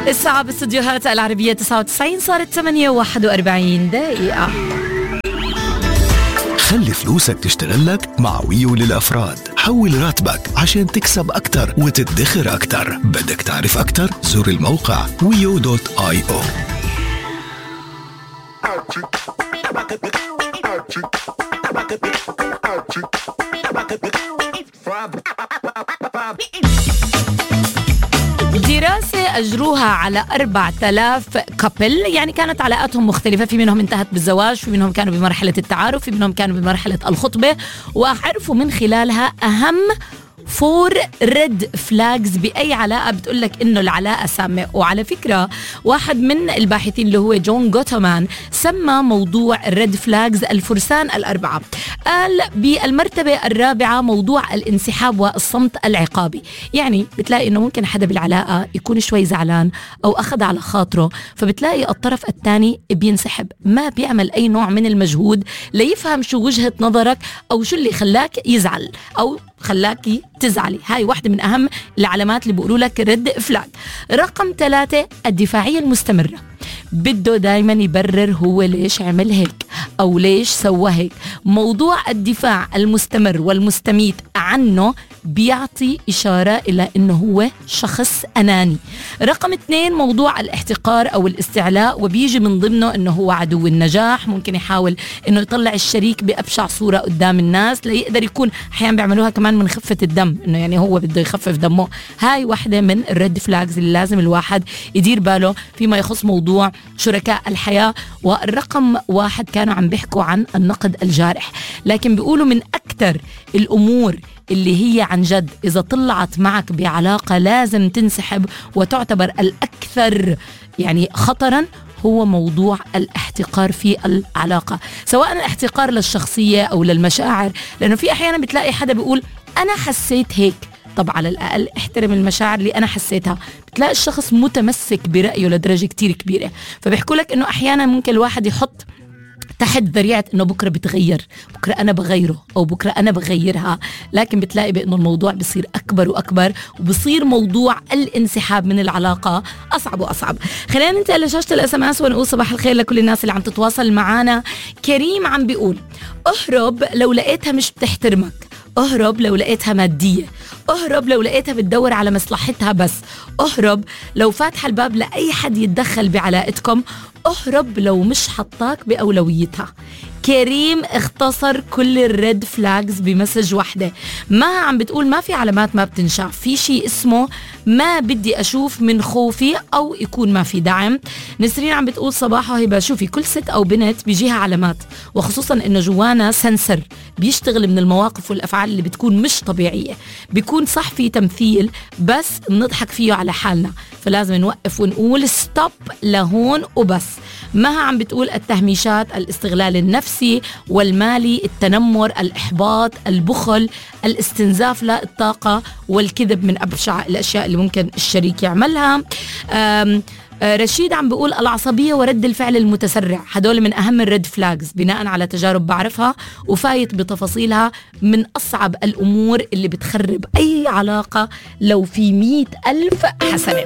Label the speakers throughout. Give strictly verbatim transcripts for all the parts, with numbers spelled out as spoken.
Speaker 1: الساعة باستديوهات العربية تسعة وتسعين صارت ثمانية وواحد وأربعين دقيقة.
Speaker 2: خلي فلوسك تشتغل لك مع ويو للأفراد. حول راتبك عشان تكسب أكتر وتدخر أكتر. بدك تعرف أكتر؟ زور الموقع ويو دوت آي أو.
Speaker 1: دراسة أجروها على أربعة آلاف كابل، يعني كانت علاقاتهم مختلفة، في منهم انتهت بالزواج، في منهم كانوا بمرحلة التعارف، في منهم كانوا بمرحلة الخطبة، وعرفوا من خلالها أهم فور ريد فلاجز بأي علاقة بتقولك إنه العلاقة سامة. وعلى فكرة واحد من الباحثين اللي هو جون جوتمان سمى موضوع الريد فلاجز الفرسان الأربعة. قال بالمرتبة الرابعة موضوع الانسحاب والصمت العقابي. يعني بتلاقي إنه ممكن حدا بالعلاقة يكون شوي زعلان أو أخذ على خاطره، فبتلاقي الطرف الثاني بينسحب، ما بيعمل أي نوع من المجهود ليفهم شو وجهة نظرك أو شو اللي خلاك يزعل أو خلاكي تزعلي. هاي واحدة من أهم العلامات اللي بيقولوا لك رد فلاج. رقم ثلاثة الدفاعية المستمرة. بده دايما يبرر هو ليش عمل هيك أو ليش سوى هيك. موضوع الدفاع المستمر والمستميت عنه بيعطي إشارة إلى إنه هو شخص أناني. رقم اثنين موضوع الاحتقار أو الاستعلاء، وبيجي من ضمنه إنه هو عدو النجاح. ممكن يحاول إنه يطلع الشريك بأبشع صورة قدام الناس ليقدر يكون، أحيانا بيعملوها كمان من خفة الدم، إنه يعني هو بده يخفف دمه. هاي واحدة من الريد فلاجز اللي لازم الواحد يدير باله فيما يخص موضوع شركاء الحياة. والرقم واحد كانوا عم بيحكوا عن النقد الجارح، لكن بيقولوا من أكتر الأمور اللي هي عن جد إذا طلعت معك بعلاقة لازم تنسحب وتعتبر الأكثر يعني خطراً هو موضوع الاحتقار في العلاقة، سواء الاحتقار للشخصية أو للمشاعر. لأنه في أحيانا بتلاقي حدا بيقول أنا حسيت هيك، طب على الأقل احترم المشاعر اللي أنا حسيتها. بتلاقي الشخص متمسك برأيه لدرجة كتير كبيرة، فبيحكوا لك إنه أحيانا ممكن الواحد يحط تحت ذريعة إنه بكرة بتغير، بكرة أنا بغيره أو بكرة أنا بغيرها، لكن بتلاقي بأنه الموضوع بصير أكبر وأكبر، وبصير موضوع الانسحاب من العلاقة أصعب وأصعب. خلينا ننتقل لشاشة الأس ام اس ونقول صباح الخير لكل الناس اللي عم تتواصل معنا. كريم عم بيقول اهرب لو لقيتها مش بتحترمك، اهرب لو لقيتها مادية، اهرب لو لقيتها بتدور على مصلحتها بس، اهرب لو فاتح الباب لأي حد يتدخل بعلاقتكم، اهرب لو مش حطاك بأولويتها. كريم اختصر كل الريد فلاجز بمسج واحدة. ما عم بتقول ما في علامات ما بتنشاف، في شيء اسمه ما بدي أشوف من خوفي أو يكون ما في دعم. نسرين عم بتقول صباحه هبة، شوفي كل ست أو بنت بيجيها علامات، وخصوصا إنه جوانا سنسر بيشتغل من المواقف والأفعال اللي بتكون مش طبيعية. بيكون صح في تمثيل بس بنضحك فيه على حالنا، فلازم نوقف ونقول ستوب لهون وبس. ما عم بتقول التهميشات، الاستغلال النفسي والمالي، التنمر، الإحباط، البخل، الاستنزاف للطاقة والكذب من أبشع الأشياء اللي ممكن الشريك يعملها. رشيد عم بيقول العصبية ورد الفعل المتسرع، هدول من أهم الريد فلاجز بناء على تجارب بعرفها وفايت بتفاصيلها. من أصعب الأمور اللي بتخرب أي علاقة لو في مئة ألف حسنة.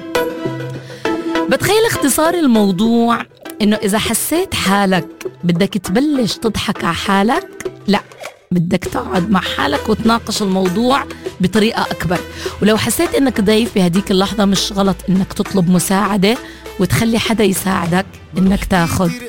Speaker 1: بتخيل اختصار الموضوع إنه إذا حسيت حالك بدك تبلش تضحك على حالك، لا، بدك تقعد مع حالك وتناقش الموضوع بطريقة أكبر. ولو حسيت إنك ضعيف بهديك اللحظة، مش غلط إنك تطلب مساعدة وتخلي حدا يساعدك إنك تاخد